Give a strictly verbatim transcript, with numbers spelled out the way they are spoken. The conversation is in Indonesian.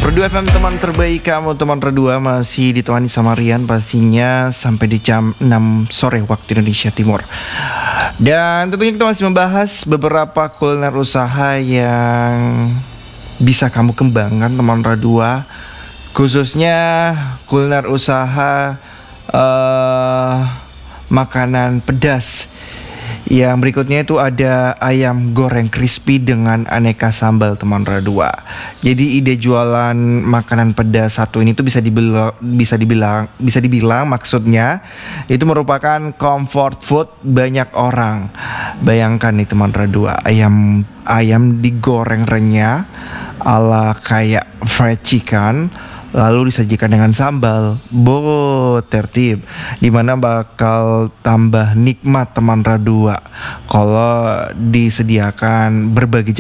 Redua F M, teman terbaik kamu. Teman Redua masih ditemani sama Rian pastinya sampai di jam enam sore waktu Indonesia Timur. Dan tentunya kita masih membahas beberapa kuliner usaha yang bisa kamu kembangkan teman Redua, khususnya kuliner usaha uh, makanan pedas. Yang berikutnya itu ada ayam goreng crispy dengan aneka sambal teman Redua. Jadi ide jualan makanan pedas satu ini tuh bisa dibilang bisa dibilang bisa dibilang maksudnya itu merupakan comfort food banyak orang. Bayangkan nih teman Redua, ayam ayam digoreng renyah ala kayak fried chicken, lalu disajikan dengan sambal, bo tertib, dimana bakal tambah nikmat teman Redua kalau disediakan berbagai